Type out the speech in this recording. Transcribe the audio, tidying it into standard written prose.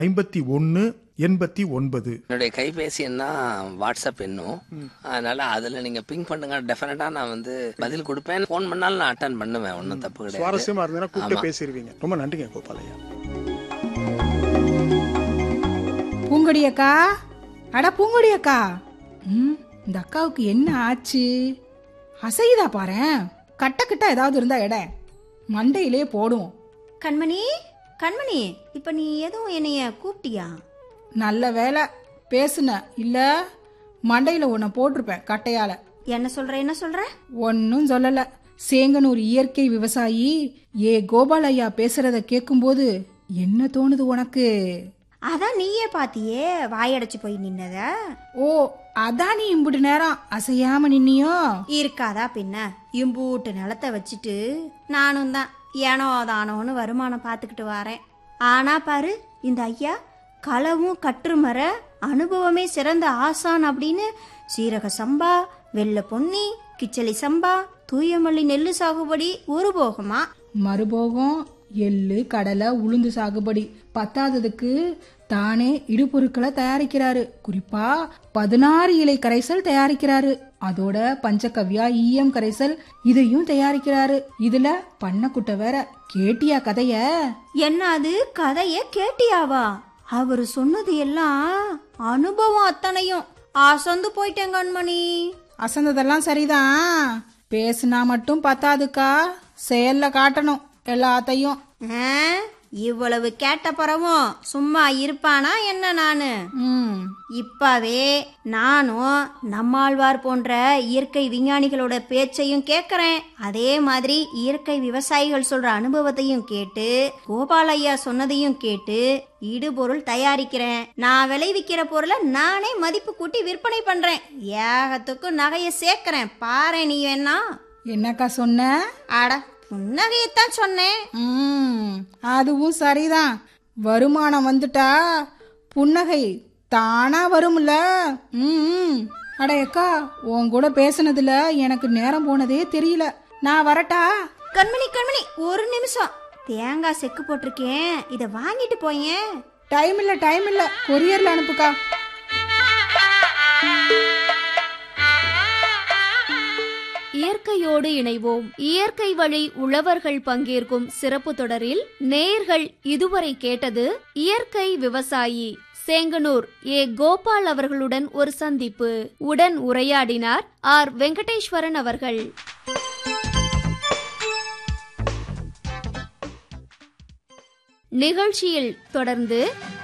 51 89. என்னுடைய கைபேசி என்ன வாட்ஸ்அப் எண்ணும், அதனால அதுல நீங்க பிங் பண்ணுங்க. டெஃபினட்டா நான் வந்து பதில் கொடுப்பேன். போன் பண்ணாலும் நான் அட்டன் பண்ணுவேன். ஒன்றும் தப்பு கிடையாது. சுவாரஸ்யமா இருந்ததுன்னா கூப்பிட்டு பேசிடுவீங்க. ரொம்ப நன்றிங்க கோபாலையா. பூங்கொடி அக்கா, அட பூங்கொடி அக்கா, இந்த அக்காவுக்கு என்ன ஆச்சு? அசைதா பாரேன். கட்ட ஏதாவது இருந்தா எட மண்டையிலே போடுவோம். கண்மணி கண்மணி, இப்ப நீ எதுவும் என்னைய கூப்பிட்டியா? நல்ல வேலை பேசுன, இல்ல மண்டையில உன்னை போட்டிருப்பேன் கட்டையால. என்ன சொல்ற? ஒன்னும் சொல்லல. சேங்கனூர் இயற்கை விவசாயி கோபாலையா பேசுறத கேக்கும்போது என்ன தோணுது உனக்கு? அதான் நீயே பாத்தியே, வாயடைச்சு போய் நின்னத. ஓ, அதான் நீ இம்புட்டு நேரம் அசையாம நின்னியோ? இருக்காதா பின்ன. இம்பூட்டு நிலத்தை வச்சுட்டு நானும் தான் ஏனோ தானோன்னு வருமானம் பார்த்துக்கிட்டு வரேன். ஆனா பாரு, இந்த ஐயா களவும் கற்றுமர அனுபவமே சிறந்த ஆசான் அப்படின்னு சீரக சம்பா, வெள்ளை பொன்னி, கிச்சலி சம்பா, தூயமல்லி நெல்லு சாகுபடி ஒரு போகமா, மறுபோகம் எள்ளு, கடலை, உளுந்து சாகுபடி பத்தாததுக்கு தானே இடுபொருட்களை தயாரிக்கிறாரு. குறிப்பா 16 இலை கரைசல் தயாரிக்கிறாரு. அதோட பஞ்சகவ்யா, ஈயம் கரைசல் இதையும் தயாரிக்கிறாரு. இதுல பண்ணக்குட்டை வேற. கேட்டியா கதைய? என்ன அது கதைய கேட்டியாவா? அவரு சொன்னது எல்லாம் அனுபவம் அத்தனையும். அசந்து போயிட்டேன் கண்மணி. அசந்ததெல்லாம் சரிதான், பேசுனா மட்டும் பத்தாதுக்கா, செயல்ல காட்டணும் எல்லாத்தையும். இவ்வளவு கேட்ட பிறவும் சும்மா இருப்பானா என்ன நானு? இப்பவே நானும் நம்மாழ்வார் போன்ற இயற்கை விஞ்ஞானிகளோட பேச்சையும் கேட்கறேன். அதே மாதிரி இயற்கை விவசாயிகள் சொல்ற அனுபவத்தையும் கேட்டு, கோபாலையா சொன்னதையும் கேட்டு இடுபொருள் தயாரிக்கிறேன். நான் விளைவிக்கிற பொருளை நானே மதிப்பு கூட்டி விற்பனை பண்றேன். ஏகத்துக்கு நகைய சேர்க்கிறேன். பாரு நீ வேணா. என்னக்கா சொன்ன? அட, புன்னகையத்தான் சொன்னேன். அதுவும் சரிதான். வருமானம் வந்துட்டா புன்னகை தானா வரும்ல. அடையக்கா, உன் கூட பேசுனதுல எனக்கு நேரம் போனதே தெரியல. நான் வரட்டா? கண்மணி ஒரு நிமிஷம். தேங்காய் செக்கு போட்டிருக்கேன், இத வாங்கிட்டு போயேன். டைம் இல்ல, கொரியர்ல அனுப்புக்கா. இயற்கையோடு இணைவோம். இயற்கை வழி உழவர்கள் பங்கேற்கும் சிறப்பு தொடரில் நேயர்கள் இதுவரை கேட்டது இயற்கை விவசாயி சேங்கனூர் கோபால் அவர்களுடன் ஒரு சந்திப்பு. உடன் உரையாடினார் ஆர் வெங்கடேஸ்வரன் அவர்கள். நிகழ்ச்சியில் தொடர்ந்து